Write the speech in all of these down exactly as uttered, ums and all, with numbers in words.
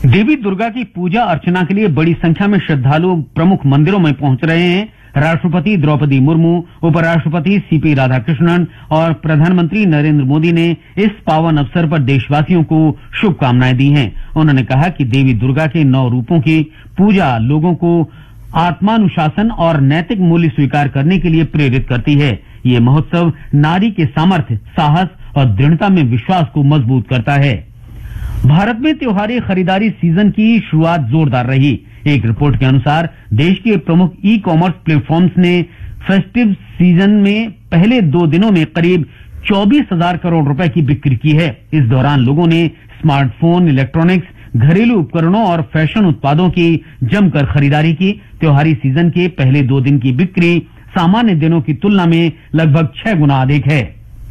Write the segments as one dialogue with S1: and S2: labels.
S1: देवी दुर्गा की पूजा अर्चना के लिए बड़ी संख्या में श्रद्धालु प्रमुख मंदिरों में पहुंच रहे हैं। राष्ट्रपति द्रौपदी मुर्मू, उपराष्ट्रपति सीपी राधाकृष्णन और प्रधानमंत्री नरेंद्र मोदी ने इस पावन अवसर पर देशवासियों को शुभकामनाएं दी हैं। उन्होंने कहा कि देवी दुर्गा के नौ रूपों की पूजा लोगों को आत्मानुशासन और नैतिक मूल्य स्वीकार करने के लिए प्रेरित करती है। ये महोत्सव नारी के सामर्थ्य, साहस और दृढ़ता में विश्वास को मजबूत करता है। भारत में त्योहारी खरीदारी सीजन की शुरुआत जोरदार रही। एक रिपोर्ट के अनुसार देश के प्रमुख ई कॉमर्स प्लेटफॉर्म्स ने फेस्टिव सीजन में पहले दो दिनों में करीब चौबीस हजार करोड़ रुपए की बिक्री की है। इस दौरान लोगों ने स्मार्टफोन, इलेक्ट्रॉनिक्स, घरेलू उपकरणों और फैशन उत्पादों की जमकर खरीदारी की। त्योहारी सीजन के पहले दो दिन की बिक्री सामान्य दिनों की तुलना में लगभग छह गुना अधिक है।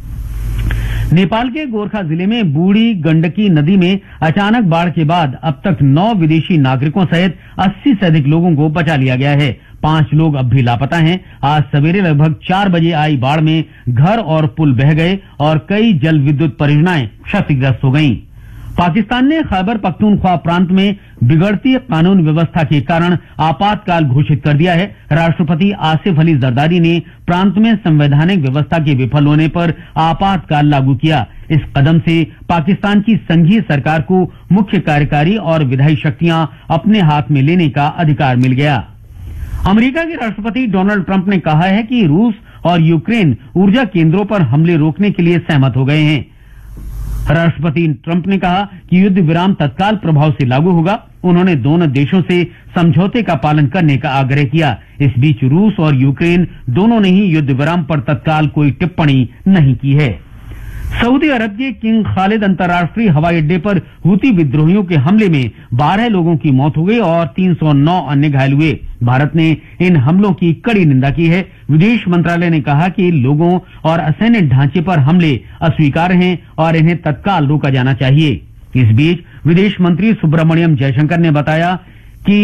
S1: नेपाल के गोरखा जिले में बूढ़ी गंडकी नदी में अचानक बाढ़ के बाद अब तक नौ विदेशी नागरिकों सहित अस्सी से अधिक लोगों को बचा लिया गया है। पांच लोग अब भी लापता हैं। आज सवेरे लगभग चार बजे आई बाढ़ में घर और पुल बह गए और कई जल विद्युत परियोजनाएं क्षतिग्रस्त हो गईं। पाकिस्तान ने खैबर पख्तूनख्वा प्रांत में बिगड़ती कानून व्यवस्था के कारण आपातकाल घोषित कर दिया है। राष्ट्रपति आसिफ अली जरदारी ने प्रांत में संवैधानिक व्यवस्था के विफल होने पर आपातकाल लागू किया। इस कदम से पाकिस्तान की संघीय सरकार को मुख्य कार्यकारी और विधायी शक्तियां अपने हाथ में लेने का अधिकार मिल गया। अमेरिका के राष्ट्रपति डोनाल्ड ट्रंप ने कहा है कि रूस और यूक्रेन ऊर्जा केंद्रों पर हमले रोकने के लिए सहमत हो गए हैं। राष्ट्रपति ट्रंप ने कहा कि युद्ध विराम तत्काल प्रभाव से लागू होगा। उन्होंने दोनों देशों से समझौते का पालन करने का आग्रह किया। इस बीच रूस और यूक्रेन दोनों ने ही युद्ध विराम पर तत्काल कोई टिप्पणी नहीं की है। सऊदी अरब के किंग खालिद अंतर्राष्ट्रीय हवाई अड्डे पर हुती विद्रोहियों के हमले में बारह लोगों की मौत हो गई और तीन सौ नौ अन्य घायल हुए। भारत ने इन हमलों की कड़ी निंदा की है। विदेश मंत्रालय ने कहा कि लोगों और असैन्य ढांचे पर हमले अस्वीकार्य हैं और इन्हें तत्काल रोका जाना चाहिए। इस बीच विदेश मंत्री सुब्रमण्यम जयशंकर ने बताया कि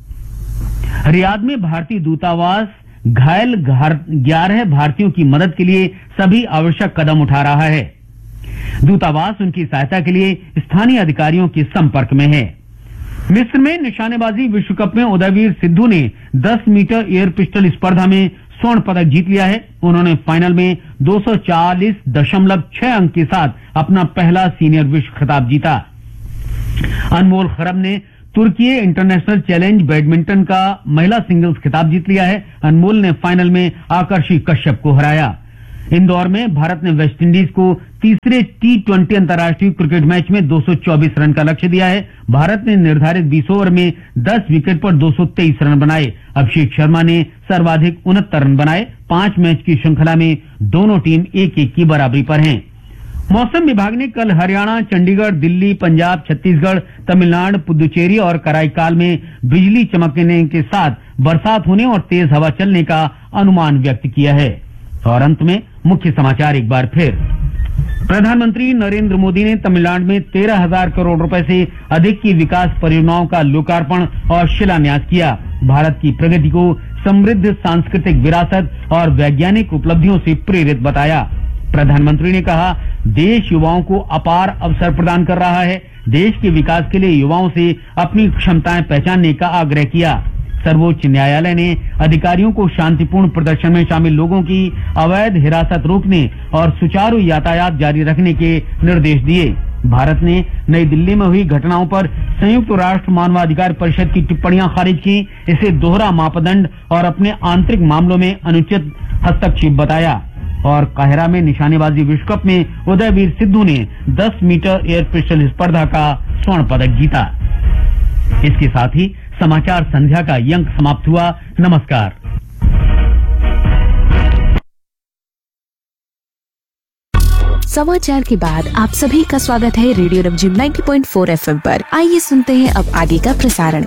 S1: रियाद में भारतीय दूतावास घायल ग्यारह भारतीयों की मदद के लिए सभी आवश्यक कदम उठा रहा है। दूतावास उनकी सहायता के लिए स्थानीय अधिकारियों के संपर्क में है। मिस्र में निशानेबाजी विश्व कप में उदयवीर सिद्धू ने दस मीटर एयर पिस्टल स्पर्धा में स्वर्ण पदक जीत लिया है। उन्होंने फाइनल में दो सौ चालीस दशमलव छह अंक के साथ अपना पहला सीनियर विश्व खिताब जीता। अनमोल खरब ने तुर्की इंटरनेशनल चैलेंज बैडमिंटन का महिला सिंगल्स खिताब जीत लिया है। अनमोल ने फाइनल में आकर्षी कश्यप को हराया। इंदौर में भारत ने वेस्टइंडीज को तीसरे टी ट्वेंटी अंतर्राष्ट्रीय क्रिकेट मैच में दो सौ चौबीस रन का लक्ष्य दिया है। भारत ने निर्धारित बीस ओवर में दस विकेट पर दो सौ तेईस रन बनाए। अभिषेक शर्मा ने सर्वाधिक उनहत्तर रन बनाए। पांच मैच की श्रृंखला में दोनों टीम एक एक की बराबरी पर हैं। मौसम विभाग ने कल हरियाणा, चंडीगढ़, दिल्ली, पंजाब, छत्तीसगढ़, तमिलनाडु, पुदुचेरी और कराईकाल में बिजली चमकने के साथ बरसात होने और तेज हवा चलने का अनुमान व्यक्त किया है। और अंत में मुख्य समाचार एक बार फिर। प्रधानमंत्री नरेंद्र मोदी ने तमिलनाडु में तेरह हजार करोड़ रुपए से अधिक की विकास परियोजनाओं का लोकार्पण और शिलान्यास किया। भारत की प्रगति को समृद्ध सांस्कृतिक विरासत और वैज्ञानिक उपलब्धियों से प्रेरित बताया। प्रधानमंत्री ने कहा, देश युवाओं को अपार अवसर प्रदान कर रहा है। देश के विकास के लिए युवाओं से अपनी क्षमताएं पहचानने का आग्रह किया। सर्वोच्च न्यायालय ने अधिकारियों को शांतिपूर्ण प्रदर्शन में शामिल लोगों की अवैध हिरासत रोकने और सुचारू यातायात जारी रखने के निर्देश दिए। भारत ने नई दिल्ली में हुई घटनाओं पर संयुक्त राष्ट्र मानवाधिकार परिषद की टिप्पणियां खारिज की। इसे दोहरा मापदंड और अपने आंतरिक मामलों में अनुचित हस्तक्षेप बताया। और काहिरा में निशानेबाजी विश्व कप में उदयवीर सिद्धू ने दस मीटर एयर पिस्टल स्पर्धा का स्वर्ण पदक जीता। इसके साथ ही समाचार संध्या का ये अंक समाप्त हुआ। नमस्कार।
S2: समाचार के बाद आप सभी का स्वागत है रेडियो रमझिम नब्बे पॉइंट चार एफएम पर। आइए सुनते हैं अब आगे का प्रसारण।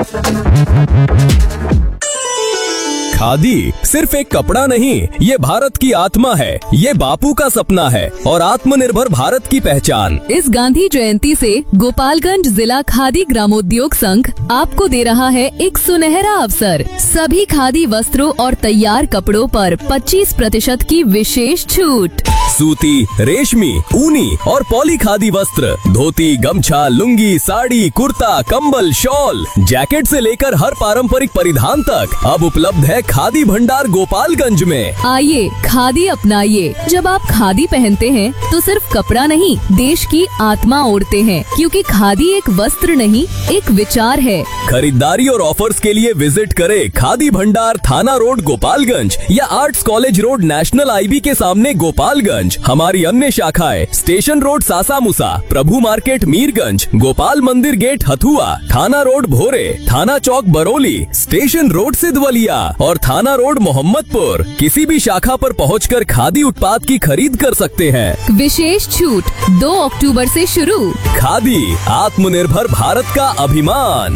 S3: खादी सिर्फ एक कपड़ा नहीं, ये भारत की आत्मा है, ये बापू का सपना है और आत्मनिर्भर भारत की पहचान।
S4: इस गांधी जयंती से गोपालगंज जिला खादी ग्रामोद्योग संघ आपको दे रहा है एक सुनहरा अवसर। सभी खादी वस्त्रों और तैयार कपड़ों पर पच्चीस प्रतिशत की विशेष छूट।
S3: सूती, रेशमी, ऊनी और पॉली खादी वस्त्र, धोती, गमछा, लुंगी, साड़ी, कुर्ता, कंबल, शॉल, जैकेट से लेकर हर पारंपरिक परिधान तक अब उपलब्ध है खादी भंडार गोपालगंज में।
S4: आइए खादी अपनाइए। जब आप खादी पहनते हैं तो सिर्फ कपड़ा नहीं, देश की आत्मा ओढ़ते हैं, क्योंकि खादी एक वस्त्र नहीं, एक विचार है।
S3: खरीदारी और ऑफर्स के लिए विजिट करें खादी भंडार, थाना रोड, गोपालगंज या arts college road, national IB के सामने, गोपालगंज। हमारी अन्य शाखाएं स्टेशन रोड, सासामुसा, प्रभु मार्केट, मीरगंज, गोपाल मंदिर गेट, हथुआ, थाना रोड, भोरे, थाना चौक, बरौली, स्टेशन रोड, सिद्धवलिया और थाना रोड, मोहम्मदपुर। किसी भी शाखा पर पहुंचकर खादी उत्पाद की खरीद कर सकते हैं।
S4: विशेष छूट दो अक्टूबर से शुरू।
S3: खादी, आत्मनिर्भर भारत का अभिमान।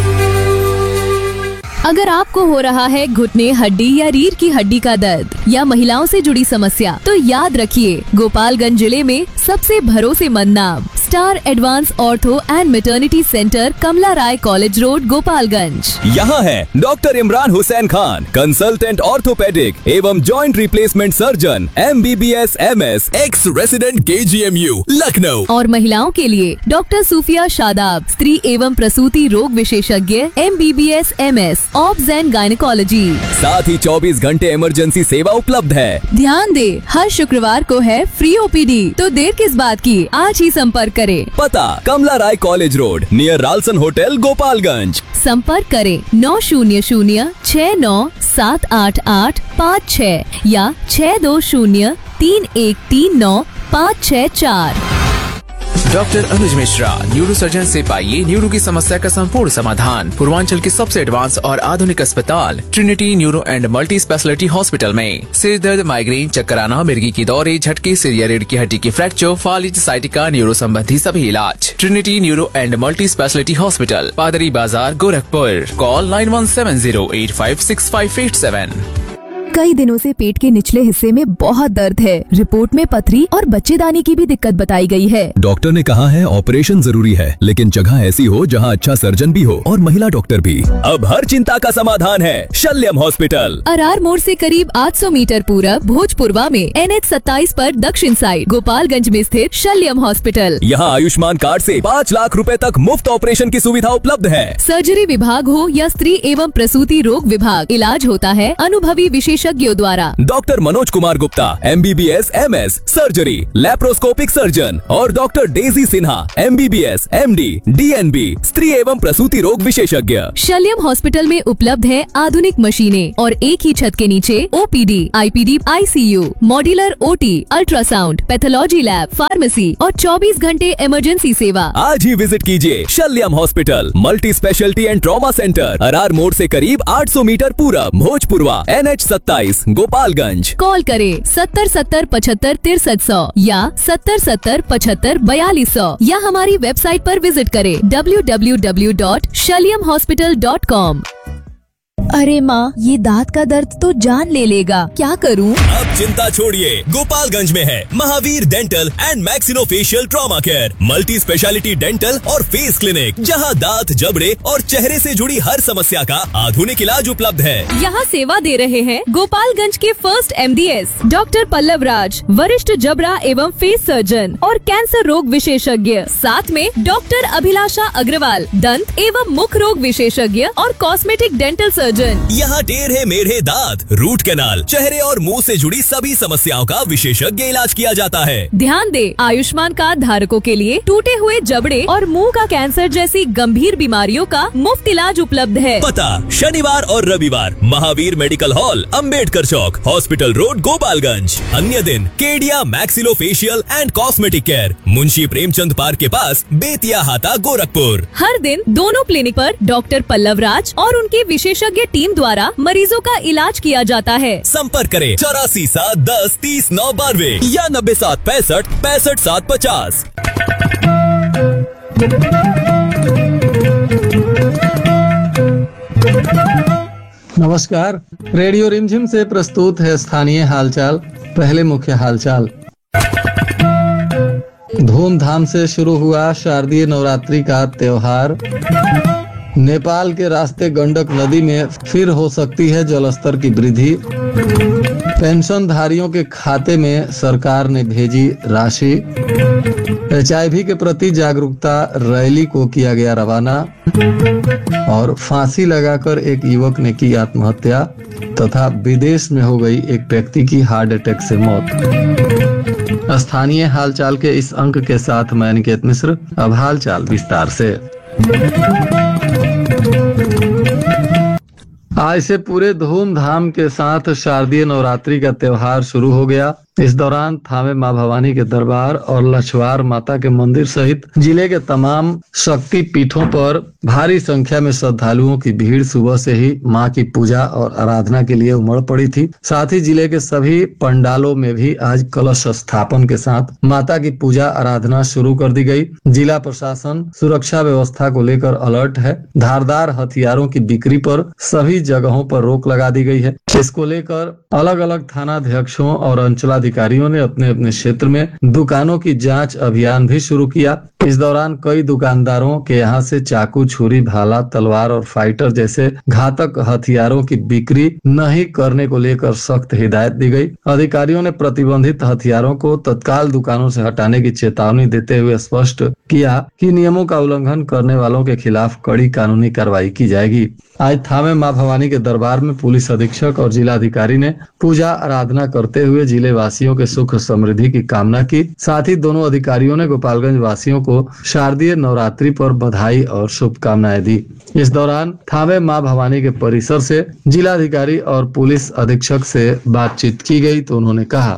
S4: अगर आपको हो रहा है घुटने, हड्डी या रीढ़ की हड्डी का दर्द या महिलाओं से जुड़ी समस्या, तो याद रखिए गोपालगंज जिले में सबसे भरोसेमंद नाम star advance ortho and maternity centre, Kamala Rai college road, Gopalganj.
S3: यहाँ है doctor Imran Hussain Khan, consultant orthopaedic एवं joint replacement surgeon, M B B S M S, x resident के जी एम यू, लखनऊ।
S4: और महिलाओं के लिए डॉक्टर सूफिया शादाब, स्त्री एवं प्रसूति रोग विशेषज्ञ, M B B S M S, obs and gynaecology.
S3: साथ ही चौबीस घंटे इमरजेंसी सेवा उपलब्ध है।
S4: ध्यान दे, हर शुक्रवार को है फ्री ओ पी डी, तो देर किस बात की, आज ही संपर्क करें।
S3: पता कमला राय college road, near राल्सन hotel, Gopalganj.
S4: संपर्क करें नौ शून्य शून्य छह नौ सात आठ आठ पाँच छह या छह दो शून्य तीन एक तीन नौ पाँच छह चार।
S5: डॉक्टर अनुज मिश्रा, न्यूरो सर्जन से पाइए न्यूरो की समस्या का संपूर्ण समाधान। पूर्वांचल के सबसे एडवांस और आधुनिक अस्पताल Trinity neuro and multi speciality hospital में सिर दर्द, माइग्रेन, चक्कर आना, मिर्गी की दौरे, झटके, सिर या रीढ़ की हड्डी की फ्रैक्चर, फालिज, साइटिका, न्यूरो संबंधी सभी इलाज। Trinity neuro and multi speciality hospital, पादरी बाजार, Gorakhpur. Call nine one seven zero eight five six five eight seven.
S4: कई दिनों से पेट के निचले हिस्से में बहुत दर्द है। रिपोर्ट में पथरी और बच्चेदानी की भी दिक्कत बताई गई है।
S3: डॉक्टर ने कहा है ऑपरेशन जरूरी है, लेकिन जगह ऐसी हो जहां अच्छा सर्जन भी हो और महिला डॉक्टर भी। अब हर चिंता का समाधान है शल्यम हॉस्पिटल।
S4: अरार मोड़ से करीब आठ सौ मीटर पूरब, भोजपुरवा में एन एच सत्ताईस पर दक्षिण साइड, गोपालगंज में स्थित शल्यम हॉस्पिटल।
S3: यहाँ आयुष्मान कार्ड से पाँच लाख रुपए तक मुफ्त ऑपरेशन की सुविधा उपलब्ध है।
S4: सर्जरी विभाग हो या स्त्री एवं प्रसूति रोग विभाग, इलाज होता है अनुभवी विशेषज्ञों द्वारा।
S3: Doctor Manoj Kumar Gupta, M B B S M S, surgery, laparoscopic surgeon और doctor Daisy Sinha, M B B S M D, D N B, स्त्री एवं प्रसूति रोग विशेषज्ञ।
S4: शल्यम हॉस्पिटल में उपलब्ध है आधुनिक मशीनें और एक ही छत के नीचे O P D, I P D, I C you, modular O T, ultrasound, pathology lab, pharmacy और चौबीस घंटे इमरजेंसी सेवा।
S3: आज ही विजिट कीजिए शल्यम hospital, multi speciality and trauma centre, Arar मोड़ से करीब आठ सौ मीटर पूरब, भोजपुरवा, एन एच सत्ताईस, गोपालगंज।
S4: कॉल करें सत्तर सत्तर पचहत्तर तिरसठ सौ या सत्तर सत्तर पचहत्तर बयालीस सौ या हमारी वेबसाइट पर विजिट करें W W W dot शल्यम hospital dot com. अरे माँ, ये दांत का दर्द तो जान ले लेगा, क्या करूँ?
S3: अब चिंता छोड़िए, गोपालगंज में है Mahavir dental and maxillofacial trauma care, multi speciality dental और फेस क्लिनिक, जहां दांत, जबड़े और चेहरे से जुड़ी हर समस्या का आधुनिक इलाज उपलब्ध है।
S4: यहाँ सेवा दे रहे हैं गोपालगंज के first M D S doctor Pallav राज, वरिष्ठ जबड़ा एवं फेस सर्जन और कैंसर रोग विशेषज्ञ। साथ में डॉक्टर अभिलाषा अग्रवाल, दंत एवं मुख रोग विशेषज्ञ और कॉस्मेटिक डेंटल सर्जन।
S3: यहाँ टेढ़े मेढ़े दांत, रूट कैनाल, चेहरे और मुंह से जुड़ी सभी समस्याओं का विशेषज्ञ इलाज किया जाता है।
S4: ध्यान दे, आयुष्मान कार्ड धारकों के लिए टूटे हुए जबड़े और मुंह का कैंसर जैसी गंभीर बीमारियों का मुफ्त इलाज उपलब्ध है।
S3: पता शनिवार और रविवार महावीर मेडिकल हॉल, अंबेडकर चौक, हॉस्पिटल रोड, गोपालगंज। अन्य दिन Kedia maxillofacial and cosmetic care, Munshi Premchand park के पास, बेतिया हाता, गोरखपुर।
S4: हर दिन दोनों क्लिनिक पर डॉक्टर पल्लव राज और उनके विशेषज्ञ टीम द्वारा मरीजों का इलाज किया जाता है।
S3: संपर्क करें चौरासी सात दस तीस नौ बानवे या नब्बे सात पैंसठ पैंसठ सात पचास।
S6: नमस्कार, रेडियो रिमझिम से प्रस्तुत है स्थानीय हालचाल। पहले मुख्य हालचाल। धूमधाम से शुरू हुआ शारदीय नवरात्रि का त्योहार। नेपाल के रास्ते गंडक नदी में फिर हो सकती है जलस्तर की वृद्धि। पेंशनधारियों के खाते में सरकार ने भेजी राशि। एचआईवी के प्रति जागरूकता रैली को किया गया रवाना। और फांसी लगाकर एक युवक ने की आत्महत्या तथा विदेश में हो गई एक व्यक्ति की हार्ट अटैक से मौत। स्थानीय हालचाल के इस अंक के साथ मैं निकेत मिश्र। अब हालचाल विस्तार से। आज से पूरे धूमधाम के साथ शारदीय नवरात्रि का त्योहार शुरू हो गया। इस दौरान थावे मां भवानी के दरबार और लछवार माता के मंदिर सहित जिले के तमाम शक्ति पीठों पर भारी संख्या में श्रद्धालुओं की भीड़ सुबह से ही मां की पूजा और आराधना के लिए उमड़ पड़ी थी। साथ ही जिले के सभी पंडालों में भी आज कलश स्थापन के साथ माता की पूजा आराधना शुरू कर दी गई। जिला प्रशासन सुरक्षा व्यवस्था को लेकर अलर्ट है। धारदार हथियारों की बिक्री पर सभी जगहों पर रोक लगा दी गई है। इसको लेकर अलग अलग थानाध्यक्षों और अंचलाधिकारियों ने अपने अपने क्षेत्र में दुकानों की जांच अभियान भी शुरू किया। इस दौरान कई दुकानदारों के यहां से चाकू, छुरी, भाला, तलवार और फाइटर जैसे घातक हथियारों की बिक्री नहीं करने को लेकर सख्त हिदायत दी गई। अधिकारियों ने प्रतिबंधित हथियारों को तत्काल दुकानों से हटाने की चेतावनी देते हुए स्पष्ट किया कि नियमों का उल्लंघन करने वालों के खिलाफ कड़ी कानूनी कार्रवाई की जाएगी। आज थावे मां भवानी के दरबार में पुलिस अधीक्षक और जिलाधिकारी ने पूजा आराधना करते हुए जिले वासियों के सुख समृद्धि की कामना की। साथ ही दोनों अधिकारियों ने गोपालगंज वासियों को शारदीय नवरात्रि पर बधाई और शुभकामनाएं दी। इस दौरान थावे मां भवानी के परिसर से जिलाधिकारी और पुलिस अधीक्षक से बातचीत की गई तो उन्होंने कहा,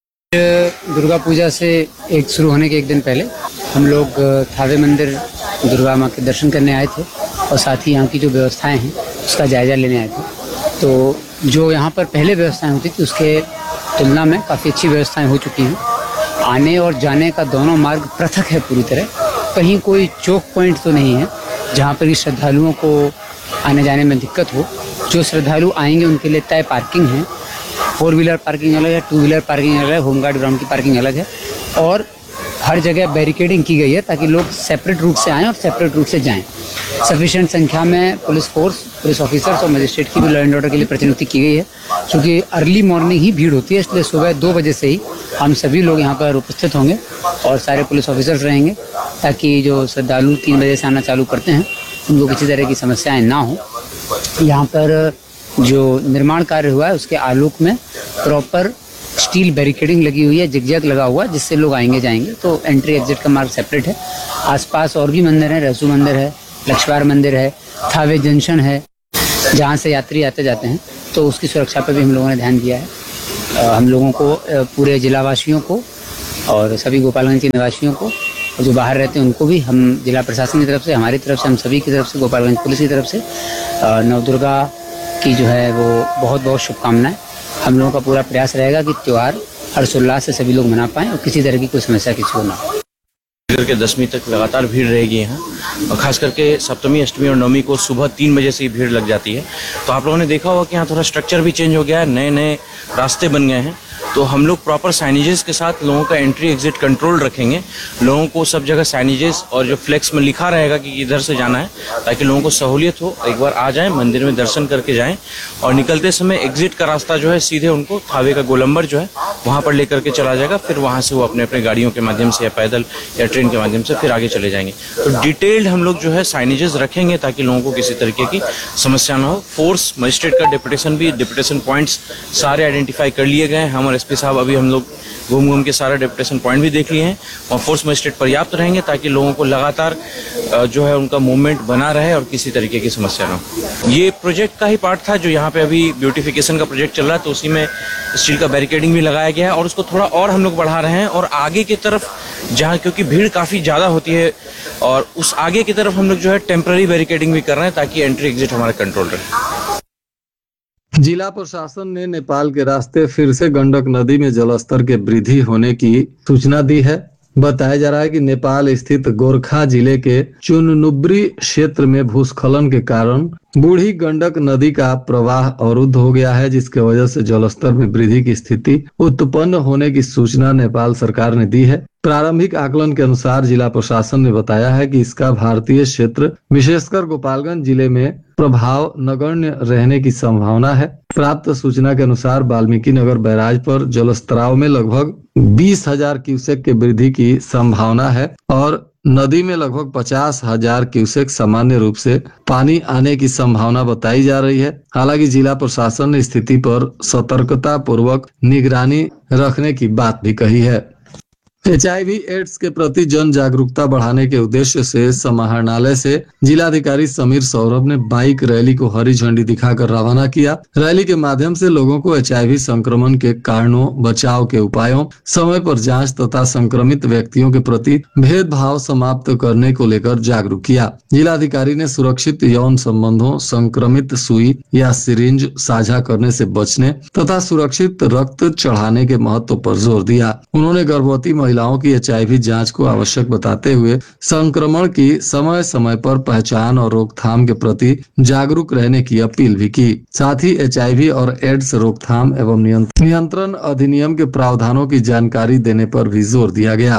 S7: दुर्गा पूजा से एक शुरू होने के एक दिन पहले हम लोग थावे मंदिर दुर्गा माँ के दर्शन करने आए थे और साथ ही यहाँ की जो व्यवस्थाएं हैं उसका जायजा लेने आए थे। तो जो यहाँ पर पहले व्यवस्थाएं होती थी उसके तुलना में काफ़ी अच्छी व्यवस्थाएं हो चुकी हैं। आने और जाने का दोनों मार्ग पृथक है पूरी तरह। कहीं कोई चौक पॉइंट तो नहीं है जहाँ पर श्रद्धालुओं को आने जाने में दिक्कत हो। जो श्रद्धालु आएंगे उनके लिए तय पार्किंग है। फोर व्हीलर पार्किंग अलग है, टू व्हीलर पार्किंग अलग है, होमगार्ड ग्राउंड की पार्किंग अलग है और हर जगह बैरिकेडिंग की गई है ताकि लोग सेपरेट रूट से आएँ और सेपरेट रूट से जाएं। सफिशिएंट संख्या में पुलिस फोर्स, पुलिस ऑफिसर्स और मजिस्ट्रेट की भी लॉ एंड ऑर्डर के लिए प्रतिनियुक्ति की गई है। क्योंकि अर्ली मॉर्निंग ही भीड़ होती है इसलिए सुबह दो बजे से ही हम सभी लोग यहाँ पर उपस्थित होंगे और सारे पुलिस ऑफिसर्स रहेंगे ताकि जो श्रद्धालु तीन बजे से आना चालू करते हैं उनको किसी तरह की समस्याएँ ना हो। यहाँ पर जो निर्माण कार्य हुआ है उसके आलोक में प्रॉपर स्टील बैरिकेडिंग लगी हुई है, जिगजैग लगा हुआ है जिससे लोग आएंगे जाएंगे। तो एंट्री एग्जिट का मार्ग सेपरेट है। आसपास और भी मंदिर हैं, रहसू मंदिर है, लछवार मंदिर है, थावे जंक्शन है जहाँ से यात्री आते जाते हैं। तो उसकी सुरक्षा पर भी हम लोगों ने ध्यान दिया है। हम लोगों को पूरे जिलावासियों को और सभी गोपालगंज के निवासियों को और जो बाहर रहते हैं उनको भी हम जिला प्रशासन की तरफ से, हमारी तरफ से, हम सभी की तरफ से, गोपालगंज पुलिस की तरफ से नवदुर्गा की जो है वो बहुत बहुत शुभकामनाएं। हम लोगों का पूरा प्रयास रहेगा कि त्योहार हर्षोल्लास से सभी लोग मना पाएं और किसी तरह की कोई समस्या किसी को ना हो।
S8: के दसवीं तक लगातार भीड़ रहेगी यहाँ और खास करके सप्तमी, अष्टमी और नवमी को सुबह तीन बजे से ही भीड़ लग जाती है। तो आप लोगों ने देखा होगा कि यहाँ थोड़ा स्ट्रक्चर भी चेंज हो गया है, नए नए रास्ते बन गए हैं। तो हम लोग प्रॉपर साइनेजेस के साथ लोगों का एंट्री एग्जिट कंट्रोल रखेंगे। लोगों को सब जगह साइनेजेस और जो फ्लेक्स में लिखा रहेगा कि इधर से जाना है ताकि लोगों को सहूलियत हो। एक बार आ जाएं, मंदिर में दर्शन करके जाएं और निकलते समय एग्जिट का रास्ता जो है सीधे उनको थावे का गोलंबर जो है वहाँ पर लेकर के चला जाएगा। फिर वहाँ से वो अपने अपने गाड़ियों के माध्यम से या पैदल या ट्रेन के माध्यम से फिर आगे चले जाएंगे। तो डिटेल्ड हम लोग जो है साइनेजेस रखेंगे ताकि लोगों को किसी तरीके की समस्या ना हो। फोर्स मजिस्ट्रेट का डिप्यूटेशन भी, डिप्यूटेशन पॉइंट्स सारे आइडेंटिफाई कर लिए गए हैं। हमारे एसपी साहब अभी हम लोग घूम घूम के सारा डिप्यूटेशन पॉइंट भी देख लिए हैं और फोर्स मजिस्ट्रेट पर्याप्त रहेंगे ताकि लोगों को लगातार जो है उनका मूवमेंट बना रहे और किसी तरीके की समस्या ना हो। ये प्रोजेक्ट का ही पार्ट था जो यहाँ पे अभी ब्यूटिफिकेशन का प्रोजेक्ट चल रहा है। तो उसी में स्टील का बैरिकेडिंग भी लगाया गया है और उसको थोड़ा और हम लोग बढ़ा रहे हैं और आगे की तरफ जहाँ, क्योंकि भीड़ काफ़ी ज़्यादा होती है और उस आगे की तरफ हम लोग जो है टेम्पररी बैरिकेडिंग भी कर रहे हैं ताकि एंट्री एग्जिट हमारा कंट्रोल रहे।
S6: जिला प्रशासन ने नेपाल के रास्ते फिर से गंडक नदी में जलस्तर के वृद्धि होने की सूचना दी है। बताया जा रहा है कि नेपाल स्थित गोरखा जिले के चुननुब्री क्षेत्र में भूस्खलन के कारण बूढ़ी गंडक नदी का प्रवाह अवरुद्ध हो गया है, जिसके वजह से जलस्तर में वृद्धि की स्थिति उत्पन्न होने की सूचना नेपाल सरकार ने दी है। प्रारंभिक आकलन के अनुसार जिला प्रशासन ने बताया है कि इसका भारतीय क्षेत्र विशेषकर गोपालगंज जिले में प्रभाव नगण्य रहने की संभावना है। प्राप्त सूचना के अनुसार वाल्मीकि नगर बैराज पर जलस्त्राव में लगभग बीस हजार क्यूसेक के वृद्धि की संभावना है और नदी में लगभग पचास हजार क्यूसेक सामान्य रूप से पानी आने की संभावना बताई जा रही है। हालांकि जिला प्रशासन ने स्थिति पर सतर्कता पूर्वक निगरानी रखने की बात भी कही है। एच आई वी एड्स के प्रति जन जागरूकता बढ़ाने के उद्देश्य से समाहरणालय से जिलाधिकारी समीर सौरभ ने बाइक रैली को हरी झंडी दिखाकर रवाना किया। रैली के माध्यम से लोगों को एच आई वी संक्रमण के कारणों, बचाव के उपायों, समय पर जांच तथा संक्रमित व्यक्तियों के प्रति भेदभाव समाप्त करने को लेकर जागरूक किया। जिलाधिकारी ने सुरक्षित यौन संबंधों, संक्रमित सुई या सिरिंज साझा करने से बचने तथा सुरक्षित रक्त चढ़ाने के महत्व पर जोर दिया। उन्होंने गर्भवती महिलाओं की एच आई वी जांच को आवश्यक बताते हुए संक्रमण की समय समय पर पहचान और रोकथाम के प्रति जागरूक रहने की अपील भी की। साथ ही एच आई वी और एड्स रोकथाम एवं नियंत्रण अधिनियम के प्रावधानों की जानकारी देने पर भी जोर दिया गया।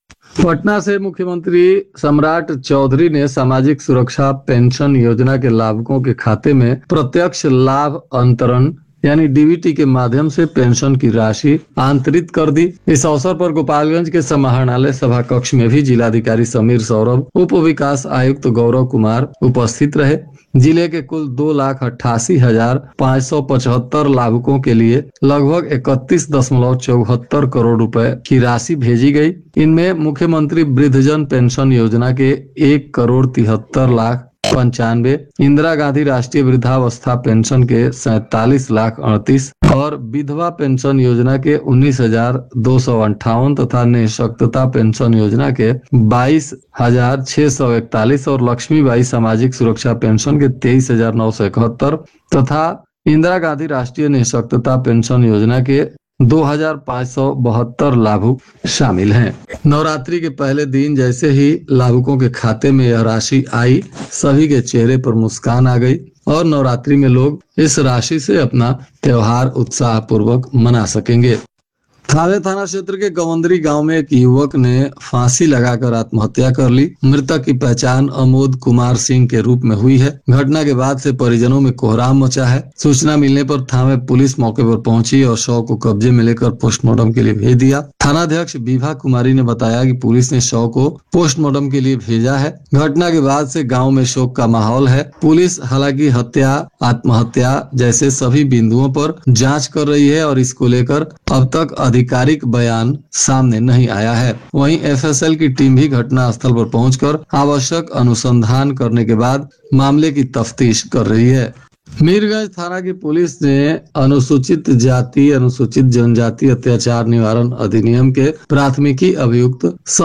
S6: पटना से मुख्यमंत्री सम्राट चौधरी ने सामाजिक सुरक्षा पेंशन योजना के लाभुकों के खाते में प्रत्यक्ष लाभ अंतरण यानी डी बी टी के माध्यम से पेंशन की राशि आंतरित कर दी। इस अवसर पर गोपालगंज के समाहरणालय सभा कक्ष में भी जिलाधिकारी समीर सौरभ, उप विकास आयुक्त गौरव कुमार उपस्थित रहे। जिले के कुल दो लाख अट्ठासी हजार पाँच सौ पचहत्तर लाभुकों के लिए लगभग इकतीस दशमलव चौहत्तर करोड़ रुपए की राशि भेजी गई। इनमें मुख्यमंत्री वृद्धजन पेंशन योजना के एक करोड़ तिहत्तर लाख पंचानवे, इंदिरा गांधी राष्ट्रीय वृद्धावस्था पेंशन के सैतालीस लाख अड़तीस और विधवा पेंशन योजना के उन्नीस हजार दो सौ अंठावन तथा निःशक्तता पेंशन योजना के बाईस हजार छह सौ इकतालीस और लक्ष्मीबाई सामाजिक सुरक्षा पेंशन के तेईस हजार नौ सौ इकहत्तर तथा इंदिरा गांधी राष्ट्रीय निःशक्तता पेंशन योजना के दो हजार पाँच सौ बहत्तर लाभुक शामिल हैं। नवरात्रि के पहले दिन जैसे ही लाभुकों के खाते में यह राशि आई, सभी के चेहरे पर मुस्कान आ गई और नवरात्रि में लोग इस राशि से अपना त्योहार उत्साह पूर्वक मना सकेंगे। थावे थाना क्षेत्र के गवंदरी गांव में एक युवक ने फांसी लगाकर आत्महत्या कर ली। मृतक की पहचान अमोद कुमार सिंह के रूप में हुई है। घटना के बाद से परिजनों में कोहराम मचा है। सूचना मिलने पर थावे पुलिस मौके पर पहुंची और शव को कब्जे में लेकर पोस्टमार्टम के लिए भेज दिया। थानाध्यक्ष विभा कुमारी ने बताया कि पुलिस ने शव को पोस्टमार्टम के लिए भेजा है। घटना के बाद से गाँव में शोक का माहौल है। पुलिस हालांकि हत्या, आत्महत्या जैसे सभी बिंदुओं पर जाँच कर रही है और इसको लेकर अब तक आधिकारिक बयान सामने नहीं आया है। वहीं एफ एस एल की टीम भी घटना स्थल पर पहुंचकर आवश्यक अनुसंधान करने के बाद मामले की तफ्तीश कर रही है। मीरगंज थाना की पुलिस ने अनुसूचित जाति अनुसूचित जनजाति अत्याचार निवारण अधिनियम के प्राथमिकी अभियुक्त